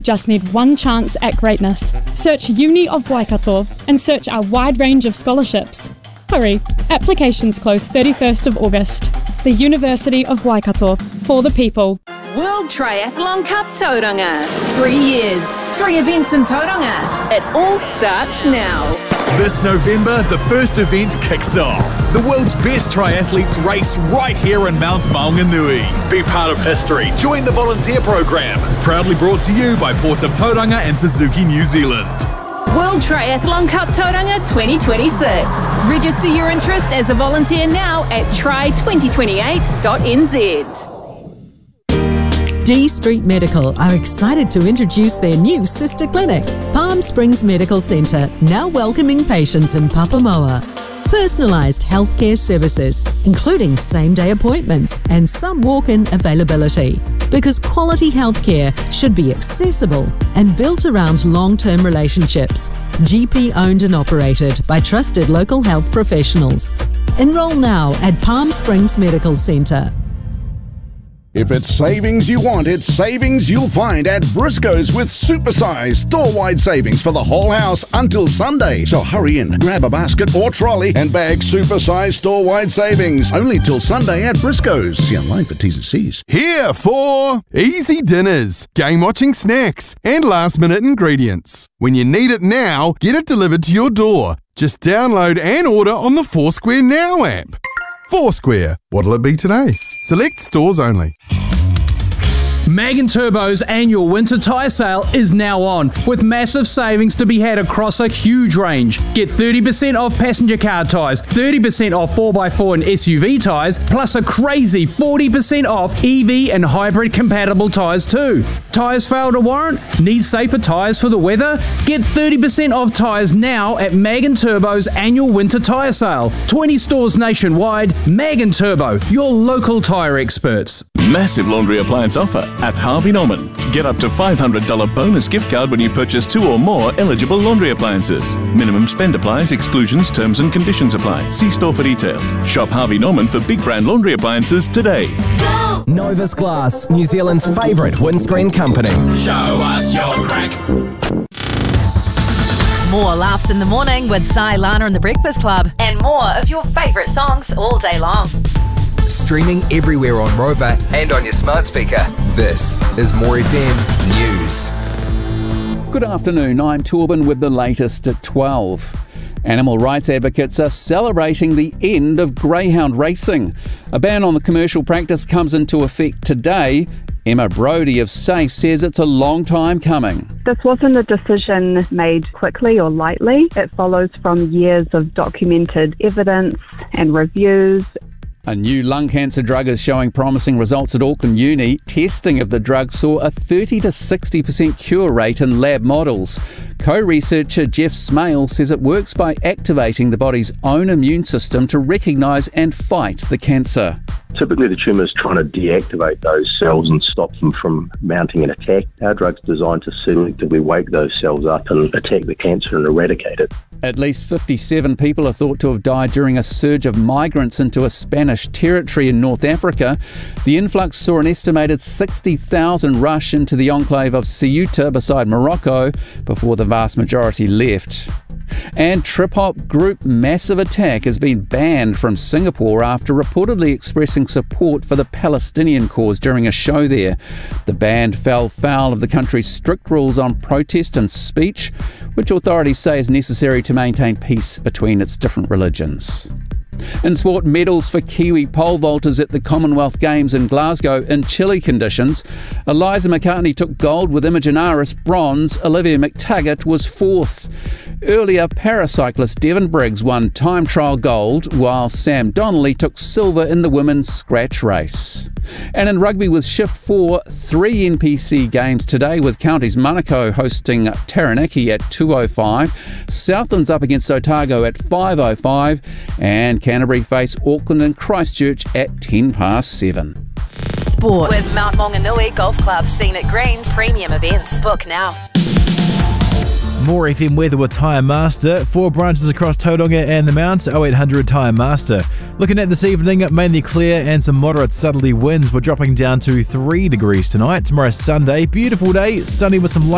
just need one chance at greatness. Search Uni of Waikato and search our wide range of scholarships. Hurry, applications close 31st of August. The University of Waikato, for the people. World Triathlon Cup Tauranga. 3 years, 3 events in Tauranga. It all starts now. This November, the first event kicks off. The world's best triathletes race right here in Mount Maunganui. Be part of history. Join the volunteer program. Proudly brought to you by Port of Tauranga and Suzuki New Zealand. World Triathlon Cup Tauranga 2026. Register your interest as a volunteer now at try2028.nz. D Street Medical are excited to introduce their new sister clinic, Palm Springs Medical Centre, now welcoming patients in Papamoa. Personalised healthcare services, including same-day appointments and some walk-in availability. Because quality healthcare should be accessible and built around long-term relationships. GP owned and operated by trusted local health professionals. Enroll now at Palm Springs Medical Centre. If it's savings you want, it's savings you'll find at Briscoe's with supersized store-wide savings for the whole house until Sunday. So hurry in, grab a basket or trolley and bag supersized store-wide savings. Only till Sunday at Briscoe's. See online for T's and C's. Here for easy dinners, game-watching snacks and last-minute ingredients. When you need it now, get it delivered to your door. Just download and order on the Foursquare Now app. Foursquare, what'll it be today? Select stores only. Magen Turbo's annual winter tyre sale is now on, with massive savings to be had across a huge range. Get 30% off passenger car tyres, 30% off 4x4 and SUV tyres, plus a crazy 40% off EV and hybrid compatible tyres too. Tyres fail to warrant? Need safer tyres for the weather? Get 30% off tyres now at Magen Turbo's annual winter tyre sale. 20 stores nationwide. Magen Turbo, your local tyre experts. Massive laundry appliance offer at Harvey Norman. Get up to $500 bonus gift card when you purchase 2 or more eligible laundry appliances. Minimum spend applies, exclusions, terms and conditions apply. See store for details. Shop Harvey Norman for big brand laundry appliances today. Go! Novus Glass, New Zealand's favourite windscreen company. Show us your crack. More laughs in the morning with Sai, Lana and the Breakfast Club, and more of your favourite songs all day long. Streaming everywhere on Rover and on your smart speaker. This is More FM News. Good afternoon, I'm Torben with the latest at 12. Animal rights advocates are celebrating the end of greyhound racing. A ban on the commercial practice comes into effect today. Emma Brodie of SAFE says it's a long time coming. This wasn't a decision made quickly or lightly. It follows from years of documented evidence and reviews. A new lung cancer drug is showing promising results at Auckland Uni. Testing of the drug saw a 30 to 60% cure rate in lab models. Co-researcher Jeff Smale says it works by activating the body's own immune system to recognise and fight the cancer. Typically the tumour is trying to deactivate those cells and stop them from mounting an attack. Our drug's designed to selectively wake those cells up and attack the cancer and eradicate it. At least 57 people are thought to have died during a surge of migrants into a Spanish territory in North Africa. The influx saw an estimated 60,000 rush into the enclave of Ceuta beside Morocco before the vast majority left. And trip-hop group Massive Attack has been banned from Singapore after reportedly expressing support for the Palestinian cause during a show there. The band fell foul of the country's strict rules on protest and speech, which authorities say is necessary to maintain peace between its different religions. In sport, medals for Kiwi pole vaulters at the Commonwealth Games in Glasgow in chilly conditions. Eliza McCartney took gold with Imogen Aris bronze. Olivia McTaggart was fourth. Earlier, paracyclist Devon Briggs won time trial gold, while Sam Donnelly took silver in the women's scratch race. And in rugby with Shift 4, 3 NPC games today with Counties Manukau hosting Taranaki at 2:05, Southland's up against Otago at 5:05, and Canterbury face Auckland and Christchurch at 7:10. Sport with Mount Maunganui Golf Club, Scenic Greens, premium events. Book now. More FM weather with Tyre Master. 4 branches across Tauranga and the Mount. 0800 Tyre Master. Looking at this evening, mainly clear and some moderate southerly winds. We're dropping down to 3 degrees tonight. Tomorrow Sunday, beautiful day, sunny with some light